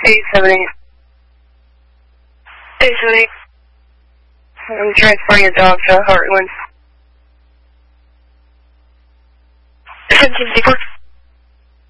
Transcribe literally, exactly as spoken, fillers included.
eight seven eight. eight seven eight. I'm transporting a dog to Heartland. seventeen fifty-four.